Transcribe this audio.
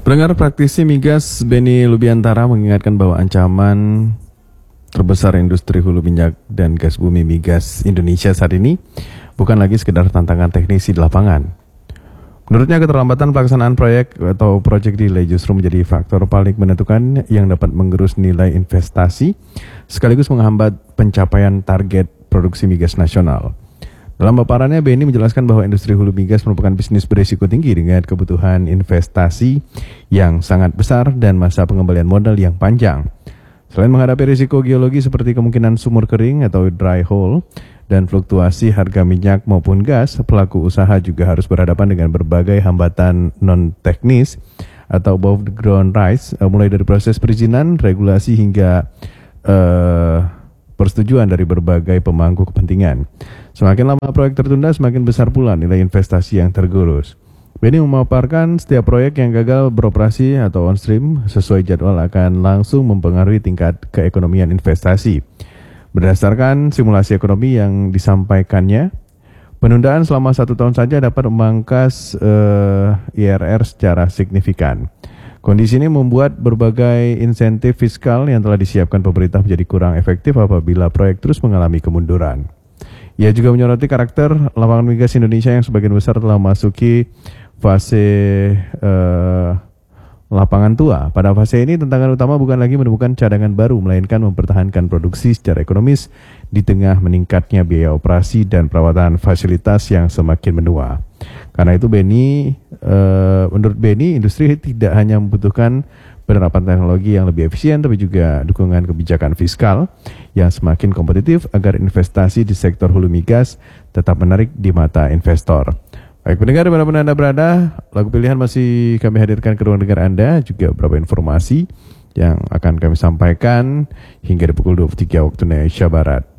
Pendengar, praktisi migas Beni Lubiantara mengingatkan bahwa ancaman terbesar industri hulu minyak dan gas bumi migas Indonesia saat ini bukan lagi sekedar tantangan teknis di lapangan. Menurutnya, keterlambatan pelaksanaan proyek atau project delay justru menjadi faktor paling menentukan yang dapat menggerus nilai investasi sekaligus menghambat pencapaian target produksi migas nasional. Dalam paparannya, Beni menjelaskan bahwa industri hulu migas merupakan bisnis berisiko tinggi dengan kebutuhan investasi yang sangat besar dan masa pengembalian modal yang panjang. Selain menghadapi risiko geologi seperti kemungkinan sumur kering atau dry hole dan fluktuasi harga minyak maupun gas, pelaku usaha juga harus berhadapan dengan berbagai hambatan non-teknis atau above the ground rights, mulai dari proses perizinan, regulasi hingga persetujuan dari berbagai pemangku kepentingan. Semakin lama proyek tertunda, semakin besar pula nilai investasi yang tergerus. Beni memaparkan setiap proyek yang gagal beroperasi atau on stream sesuai jadwal akan langsung mempengaruhi tingkat keekonomian investasi. Berdasarkan simulasi ekonomi yang disampaikannya, penundaan selama 1 tahun saja dapat memangkas IRR secara signifikan. Kondisi ini membuat berbagai insentif fiskal yang telah disiapkan pemerintah menjadi kurang efektif apabila proyek terus mengalami kemunduran. Ia juga menyoroti karakter lapangan migas Indonesia yang sebagian besar telah memasuki fase lapangan tua. Pada fase ini, tantangan utama bukan lagi menemukan cadangan baru, melainkan mempertahankan produksi secara ekonomis di tengah meningkatnya biaya operasi dan perawatan fasilitas yang semakin menua. Karena itu menurut Beni, industri tidak hanya membutuhkan penerapan teknologi yang lebih efisien, tapi juga dukungan kebijakan fiskal yang semakin kompetitif agar investasi di sektor hulu migas tetap menarik di mata investor. Baik pendengar, dimanapun Anda berada, lagu pilihan masih kami hadirkan ke ruang dengar Anda, juga beberapa informasi yang akan kami sampaikan hingga di pukul 23 waktu Indonesia Barat.